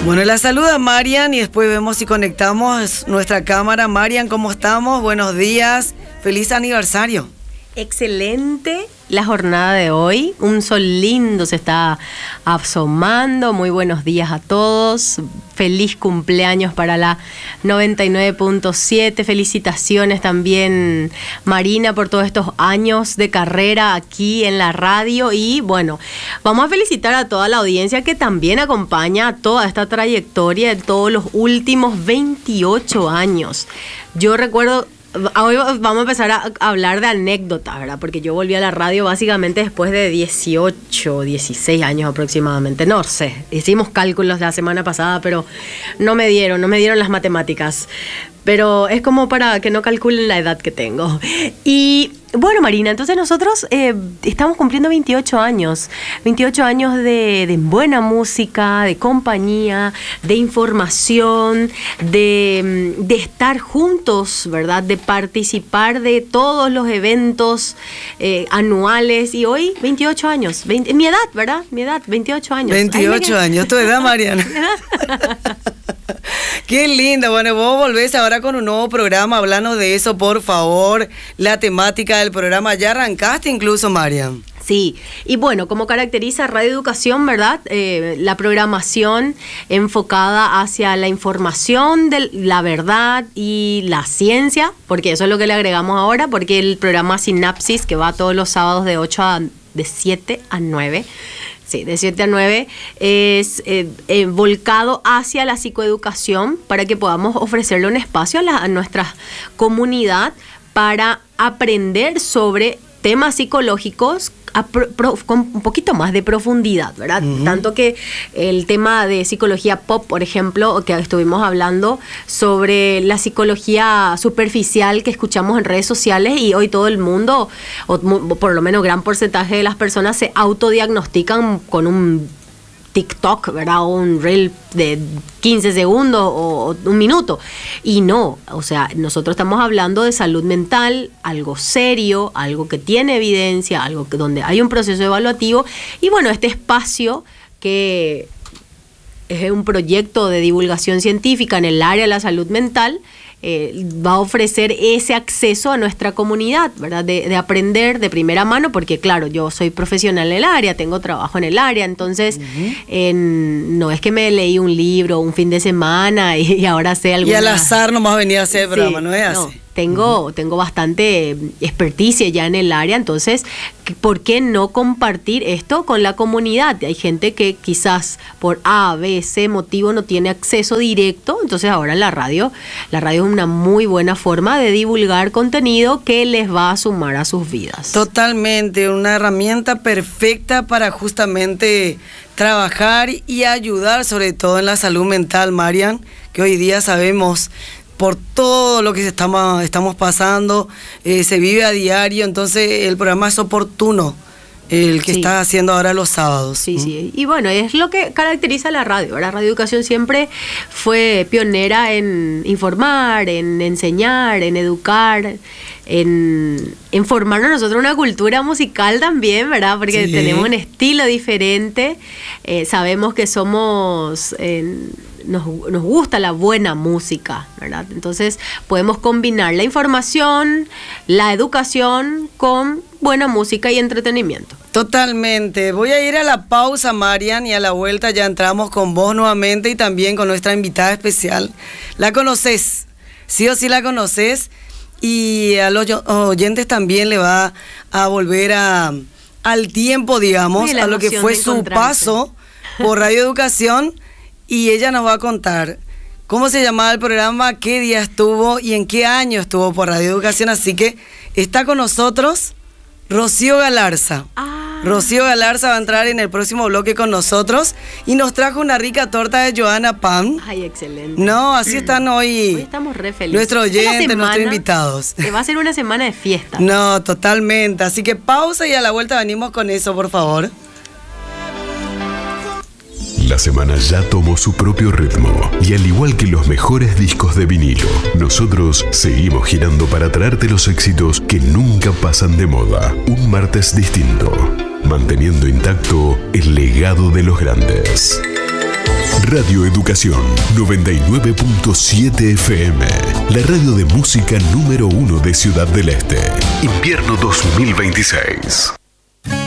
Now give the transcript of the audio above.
Bueno, la saluda Marian y después vemos si conectamos nuestra cámara. Marian, ¿cómo estamos? Buenos días. Feliz aniversario. Excelente la jornada de hoy. Un sol lindo se está asomando. Muy buenos días a todos. Feliz cumpleaños para la 99.7. Felicitaciones también, Marina, por todos estos años de carrera aquí en la radio. Y bueno, vamos a felicitar a toda la audiencia que también acompaña toda esta trayectoria de todos los últimos 28 años. Yo recuerdo... Hoy vamos a empezar a hablar de anécdotas, ¿verdad? Porque yo volví a la radio básicamente después de 18, 16 años aproximadamente. No sé, hicimos cálculos la semana pasada, pero no me dieron las matemáticas. Pero es como para que no calculen la edad que tengo. Y bueno, Marina, entonces nosotros estamos cumpliendo 28 años. 28 años de buena música, de compañía, de información, de estar juntos, ¿verdad? De participar de todos los eventos anuales. Y hoy, 28 años. Mi edad, ¿verdad? Mi edad, 28 años. 28 años. ¿Tu edad, Mariana? Qué linda. Bueno, vos volvés ahora con un nuevo programa. Hablanos de eso, por favor. La temática del programa. Ya arrancaste incluso, Marian. Sí, y bueno, como caracteriza Radio Educación, ¿verdad? La programación enfocada hacia la información de la verdad y la ciencia, porque eso es lo que le agregamos ahora, porque el programa Sinapsis, que va todos los sábados de 7 a 9, sí, de 7 a 9, es volcado hacia la psicoeducación para que podamos ofrecerle un espacio a nuestra comunidad para aprender sobre temas psicológicos con un poquito más de profundidad, ¿verdad? Uh-huh. Tanto que el tema de psicología pop, por ejemplo, que estuvimos hablando sobre la psicología superficial que escuchamos en redes sociales, y hoy todo el mundo, o por lo menos gran porcentaje de las personas, se autodiagnostican con un TikTok, ¿verdad? O un reel de 15 segundos o un minuto. Y no, o sea, nosotros estamos hablando de salud mental, algo serio, algo que tiene evidencia, algo donde hay un proceso evaluativo. Y bueno, este espacio que es un proyecto de divulgación científica en el área de la salud mental, va a ofrecer ese acceso a nuestra comunidad, ¿verdad? De aprender de primera mano, porque claro, yo soy profesional en el área, tengo trabajo en el área, entonces no es que me leí un libro un fin de semana y ahora sé alguna... Y al azar nomás venía a hacer el programa, ¿no es así? No. Tengo bastante experticia ya en el área, entonces, ¿por qué no compartir esto con la comunidad? Hay gente que quizás por A, B, C motivo no tiene acceso directo, entonces ahora la radio es una muy buena forma de divulgar contenido que les va a sumar a sus vidas. Totalmente, una herramienta perfecta para justamente trabajar y ayudar, sobre todo en la salud mental, Marian, que hoy día sabemos por todo lo que estamos pasando, se vive a diario, entonces el programa es oportuno, el que está haciendo ahora los sábados. Sí, sí, y bueno, es lo que caracteriza la radio. La Radio Educación siempre fue pionera en informar, en enseñar, en educar, en formarnos a nosotros una cultura musical también, ¿verdad? Porque tenemos un estilo diferente, sabemos que somos... Nos gusta la buena música, ¿verdad? Entonces podemos combinar la información, la educación con buena música y entretenimiento. Totalmente. Voy a ir a la pausa, Marian, y a la vuelta ya entramos con vos nuevamente y también con nuestra invitada especial. ¿La conoces? Sí o sí la conoces, y a los oyentes también le va a volver al tiempo, digamos, a lo que fue su paso por Radio Educación. Y ella nos va a contar cómo se llamaba el programa, qué día estuvo y en qué año estuvo por Radio Educación. Así que está con nosotros Rocío Galarza. Rocío Galarza va a entrar en el próximo bloque con nosotros y nos trajo una rica torta de Johanna Pan. Ay, excelente. No, así están hoy estamos re felices. Nuestros oyentes, nuestros invitados. Que va a ser una semana de fiesta. No, totalmente. Así que pausa y a la vuelta venimos con eso, por favor. La semana ya tomó su propio ritmo y al igual que los mejores discos de vinilo, nosotros seguimos girando para traerte los éxitos que nunca pasan de moda. Un martes distinto, manteniendo intacto el legado de los grandes. Radio Educación 99.7 FM, la radio de música número 1 de Ciudad del Este. Invierno 2026.